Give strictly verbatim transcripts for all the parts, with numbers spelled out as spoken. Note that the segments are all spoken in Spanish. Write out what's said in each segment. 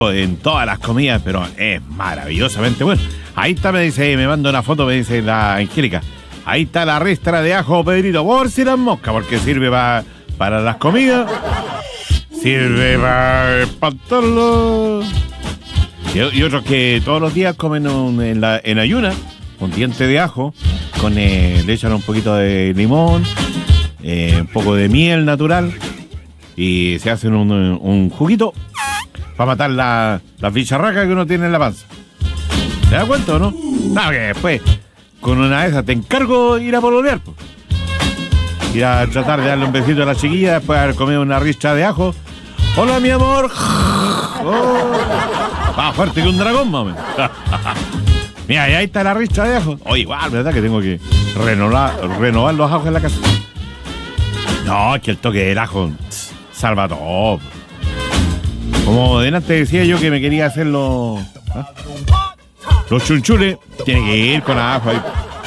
en todas las comidas, pero es maravillosamente bueno. Ahí está, me dice, me manda una foto, me dice la Angélica. Ahí está la ristra de ajo, Pedrito, por si las moscas, porque sirve pa, para las comidas, sirve para espantarlo. Y, y otros que todos los días comen un, en, la, en ayuna, un diente de ajo, con eh, le echan un poquito de limón, eh, un poco de miel natural, y se hacen un, un juguito para matar la, las bicharracas que uno tiene en la panza. ¿Te das cuenta o no? No, que después, con una de esas te encargo ir a pololear, pues. Ir a tratar de darle un besito a la chiquilla después de haber comido una ristra de ajo. Hola, mi amor. Oh, más fuerte que un dragón, mami. Mira, y ahí está la ristra de ajo. Oye, igual, ¿verdad? Que tengo que renovar, renovar los ajos en la casa. No, es que el toque del ajo salva todo. Como delante decía yo que me quería hacer los, ¿ah? los chunchules, tiene que ir con ajo ahí.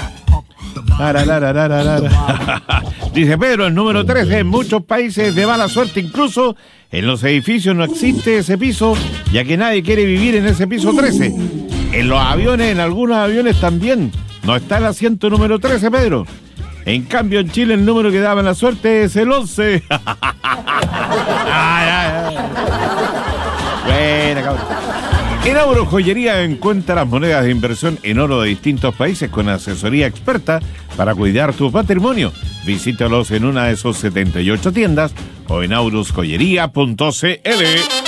Dice Pedro, el número trece, en muchos países de mala suerte, incluso en los edificios no existe ese piso, ya que nadie quiere vivir en ese piso trece. En los aviones, en algunos aviones también, no está el asiento número trece, Pedro. En cambio, en Chile el número que daba la suerte es el once. Ay, ay, ay. Buena, cabrón. En Auro Joyería encuentra las monedas de inversión en oro de distintos países con asesoría experta para cuidar tu patrimonio. Visítalos en una de sus setenta y ocho tiendas o en aurosjoyería punto c l.